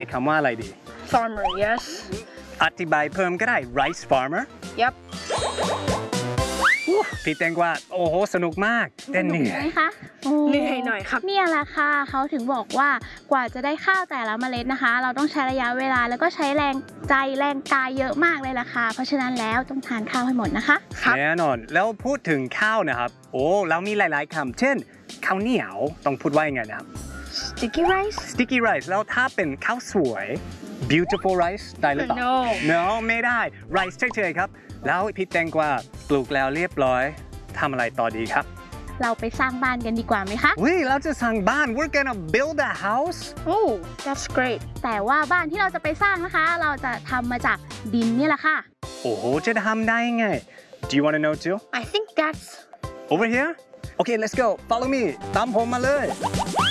คำว่าอะไรดี Farmer, yes. อธิบายเพิ่มก็ได้ rice farmer Yep. พี่แตงกวาโอ้โหสนุกมากเต้นเหนื่อยไหมคะโอ้เหนื่อยหน่อยครับเนี่ยแหละค่ะเขาถึงบอกว่ากว่าจะได้ข้าวแต่ละเมล็ดนะคะ เราต้องใช้ระยะเวลาแล้วก็ใช้แรงใจแรงกายเยอะมากเลยล่ะค่ะเพราะฉะนั้นแล้วต้องทานข้าวให้หมดนะคะครับแน่นอนแล้วพูดถึงข้าวนะครับโอ้เรามีหลายๆคำเช่นข้าวเหนียวต้องพูดว่ายังไงนะครับ Sticky rice? sticky rice แล้วถ้าเป็นข้าวสวย beautiful rice ได้หรือเปล่า No. no ไม่ได้ rice เฉยๆครับแล้วพี่แตงกวาปลูกแล้วเรียบร้อยทำอะไรต่อดีครับเราไปสร้างบ้านกันดีกว่าไหมคะเราจะสร้างบ้าน we're gonna build a house Oh, that's great. แต่ว่าบ้านที่เราจะไปสร้างนะคะ เราจะทำมาจากดินเนี่ยแหละค่ะโอ้โหจะทำได้ยังไง do you want to know too I think that's over here okay let's go follow me ตามผมมาเลย